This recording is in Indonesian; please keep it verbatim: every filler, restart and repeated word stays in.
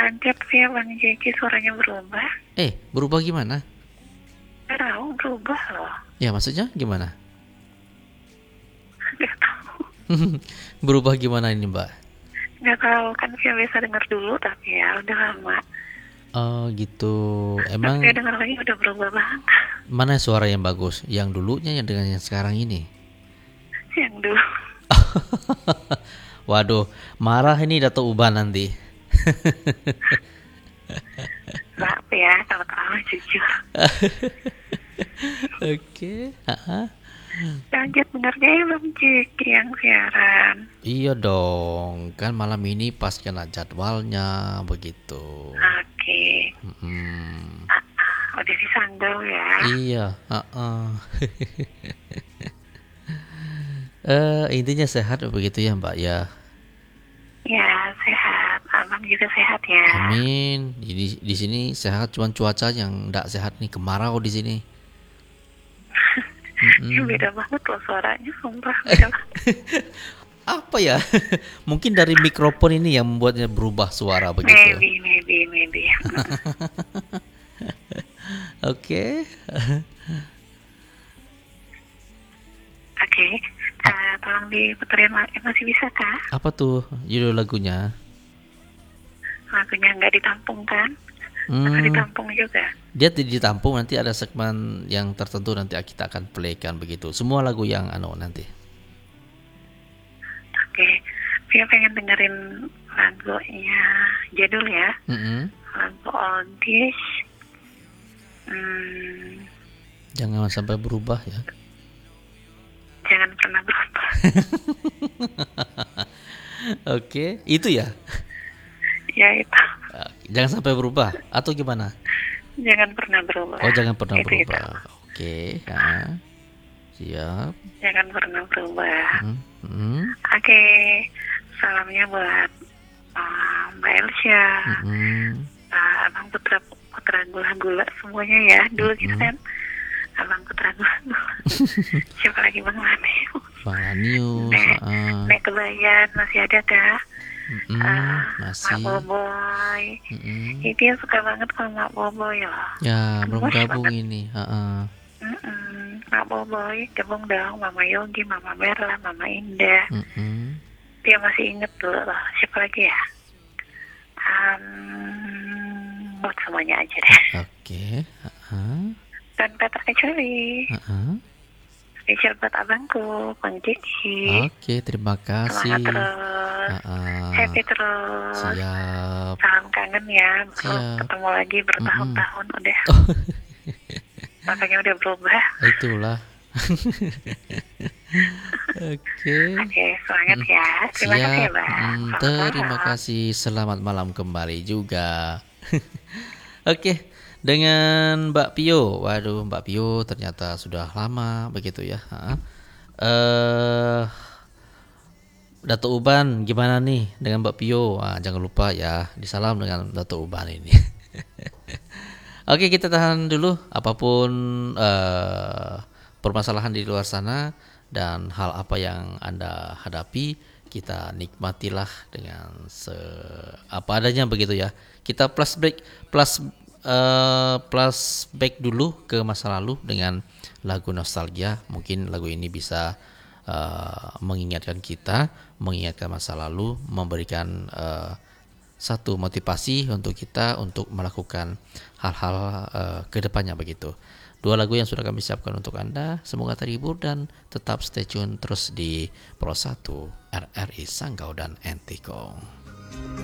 Kaget ya Bang Jeki, suaranya berubah. Eh, berubah gimana? Gak tahu, berubah loh. Ya, maksudnya gimana? Gak tahu. Berubah gimana ini, Mbak? Gak tahu, kan Via biasa dengar dulu, tapi ya udah lama. Oh, gitu. Tapi Emang Via dengar lagi udah berubah banget. mana suara yang bagus? Yang dulunya yang dengan yang sekarang ini? Yang dulu. Waduh, marah ini Dato' Uban nanti. Maaf ya, kalau terlalu jujur. Oke. Ha-ha. Kaget benernya ya Bang Jeki yang siaran. Iya dong, kan malam ini pas kena jadwalnya begitu. Oke. Mm-mm. Ah, ah, udah disandal ya. Iya. ha-ha. Eh, intinya sehat begitu ya Mbak ya. Ya, sehat. Abang juga sehat ya. Amin. Di di sini sehat, cuman cuaca yang enggak sehat nih, kemarau di sini. Ya, Mm-mm. beda banget loh suaranya, sumpah. Beda banget. Apa ya? Mungkin dari mikrofon ini yang membuatnya berubah suara begitu. Maybe, maybe, maybe. Oke. Oke, eh, tolong diputerin lagi, masih bisa kah? Apa tuh judul lagunya? Lagunya nggak ditampung kan? Atau Hmm, ditampung juga? dia tidak ditampung, nanti ada segmen yang tertentu nanti kita akan playkan begitu. Semua lagu yang anu nanti. Oke, Via pengen dengerin lagunya jadul ya, Mm-mm. lagu oldies. Hmm, Jangan sampai berubah ya. jangan pernah berubah. Oke, itu ya. Ya itu, Eh, Jangan sampai berubah atau gimana? jangan pernah berubah. Oh, jangan pernah Itu, itu. berubah. Oke, ya. Siap. Jangan pernah berubah. Mm, mm, Oke, salamnya buat uh, Mbak Elsa, mm, uh, Abang Putra Putra Gula-Gula semuanya ya. Dulu kita mm. kan Abang Putra Gula-Gula. Siapa lagi Bang Lani? Bang Lanius. Nek, ah. Nek Kebayan masih ada kah? Mm-mm, Uh, Mak masih. Boboy. Mm-mm. Itu yang suka banget kalau Mak Boboy loh. Ya, belum Gemes gabung banget. ini. Ha-ha. Mm-mm. Mak Boboy, gabung dong. Mama Yogi, Mama Merla, Mama Indah. Mm-mm. Dia masih inget dulu loh. Siapa lagi ya? Um, buat semuanya aja deh. Oke. Ha-ha. Dan Peter kecuali Ha-ha. spesial buat abangku, Bang Jeki. Oke, terima Semangat kasih. terus, Ha-ha. happy terus. Siap. Salam kangen ya, baru Siap. ketemu lagi bertahun-tahun udah. Oh, Makanya udah berubah. itulah. Oke. Oke, semangat ya. Terima kasih ya, Siap. Bang. Mm, Selamat terima malam. kasih. Selamat malam kembali juga. Oke, dengan Mbak Pio. Waduh, Mbak Pio ternyata sudah lama begitu ya. Ha. Eh, Dato' Uban gimana nih dengan Mbak Pio? Ah, jangan lupa ya, disalam dengan Dato' Uban ini. Oke, kita tahan dulu apapun eh, permasalahan di luar sana dan hal apa yang Anda hadapi, kita nikmatilah dengan se apa adanya begitu ya. Kita plus break plus eh, plus back dulu ke masa lalu dengan lagu nostalgia. Mungkin lagu ini bisa eh, mengingatkan kita, mengingatkan masa lalu, memberikan eh, satu motivasi untuk kita untuk melakukan hal-hal uh, ke depannya begitu. Dua lagu yang sudah kami siapkan untuk Anda, semoga terhibur dan tetap stay tune terus di Pro satu R R I Sanggau dan Entikong.